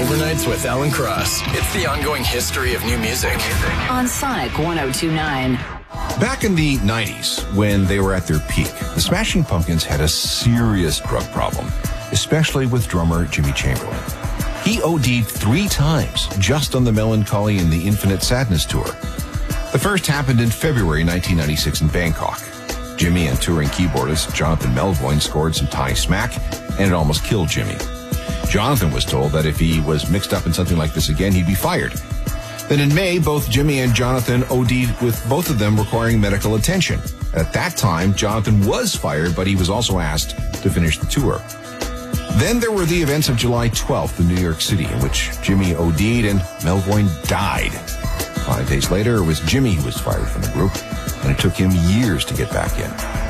Overnights with Alan Cross. It's the ongoing history of new music. On Sonic 102.9. Back in the 90s, when they were at their peak, the Smashing Pumpkins had a serious drug problem, especially with drummer Jimmy Chamberlin. He OD'd 3 times just on the Melancholy and the Infinite Sadness tour. The first happened in February 1996 in Bangkok. Jimmy and touring keyboardist Jonathan Melvoin scored some Thai smack, and it almost killed Jimmy. Jonathan was told that if he was mixed up in something like this again, he'd be fired. Then in May, both Jimmy and Jonathan OD'd, with both of them requiring medical attention. At that time, Jonathan was fired, but he was also asked to finish the tour. Then there were the events of July 12th in New York City, in which Jimmy OD'd and Melvoin died. 5 days later, it was Jimmy who was fired from the group, and it took him years to get back in.